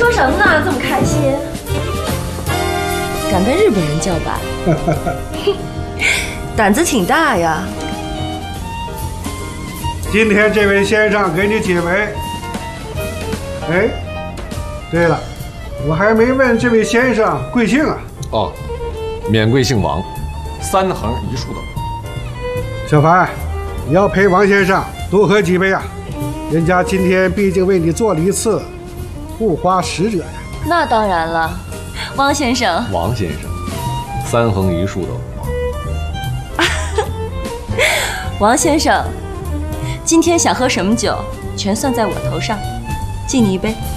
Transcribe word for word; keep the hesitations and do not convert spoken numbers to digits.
说什么呢？这么开心，敢跟日本人叫板，胆子挺大呀。 今天这位先生给你解围。哎，对了，我还没问这位先生贵姓啊？ 哦，免贵姓王，三横一竖的。 小凡，你要陪王先生多喝几杯啊！人家今天毕竟为你做了一次护花使者呀。 那当然了，王先生。 王先生，三横一竖的王。 王先生，今天想喝什么酒，全算在我头上，敬你一杯。